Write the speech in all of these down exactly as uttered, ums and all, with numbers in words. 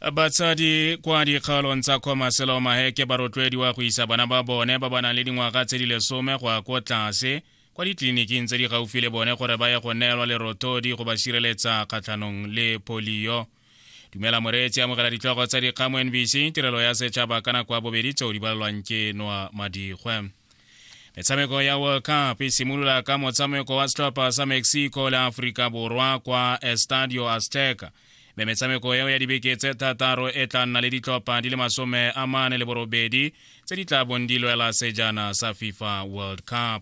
Batsadi kwa dikgaolong tsa Khomaselo Maheke ba rotloediwa go isa bana ba bone ba ba nang le dingwaga tse di lesome go ya kwa tlase kwa ditleliniking tse di gaufi le bone gore ba ye go neelwa lerotodi go ba sireletsa kgatlhanong le polio. Dumela Moreetsi amogela ditlhogo tsa dikgang mo N B C tirelo ya setšhaba ka nako ya bobedi tseo di balelwang ke Noa Madikgwe. Metshameko ya World Cup e simolola ka motshameko wa setlhopha sa Mexico le Aforika Borwa kwa Estadio Azteca. Me metshameko eo ya dibeke tse thataro e tla nna le ditlhopha di le masome a mane le borobedi tse di tla bong di lwela sejana sa FIFA World Cup.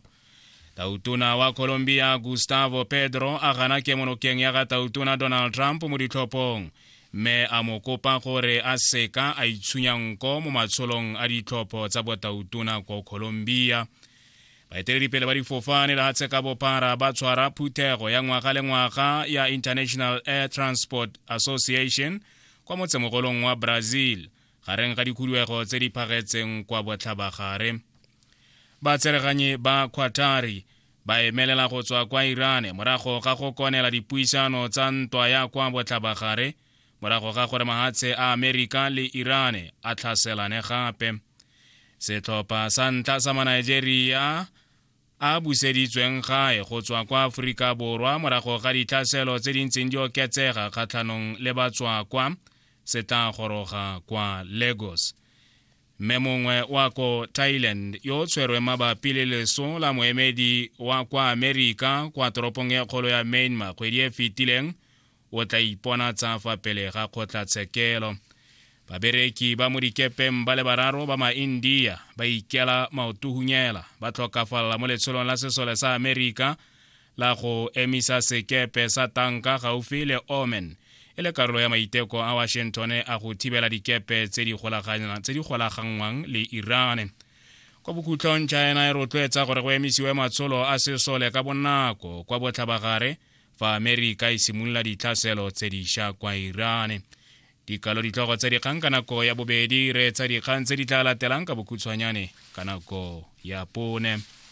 Tautona wa Colombia Gustavo Petro a gana kemonokeng ya ga tautona Donald Trump mo ditlhophong, mme a mo kopa gore a seka a itshunya nko mo matsholong a ditlhopho tsa botautona ko Colombia. Baeteledipele ba difofane le hatse ka bophara ba tshwara phuthego ya ngwaga le ngwaga ya International Air Transport Association kwa motsemogolong wa Brazil gareng ga dikhuduego tse di phagetseng kwa botlhabagare. Batsereganyi ba Qatari ba emelela go tswa kwa Iran morago ga go konela dipuisano tsa ntwa ya kwa botlhabagare morago ga gore mahatshe a Amerika le Iran a tlhaselane gape. Setlhopha sa ntlha sa Nigeria a buseditsweng gae go tswa kwa Aforika Borwa morago ga ditlhaselo tse di ntseng di oketsega kgatlhanong le batswakwa se tla goroga kwa Lagos. Mme mongwe wa ko Thailand yo tshwerwe mabapi le leso la moemedi wa kwa Amerika kwa toropong e kgolo ya Myanmar kgwedi e fetileng o tla ipona tsa fa pele ga kgotlatshekelo. Babereki ba mo dikepeng ba le bararo ba ma-India ba ikela maotuhunyela ba tlhokafala mo letsholong la sesole sa Amerika la go emisa sekepe sa tanka gaufi le Oman e le karolo ya maiteko a Washington a go thibela dikepe tse di golagangwang le Iran. Kwa bokhutlong China e rotloetsa gore go emisiwe matsholo a sesole ka bonako kwa botlhabagare fa Amerika e simolola ditlhaselo tse dišwa kwa Iran. Dikalo ditlhogo tse dikgang ka nako ya bobedi re tsa dikgang tse di tla latelang ka bokhutshwanyane ka nako ya pone.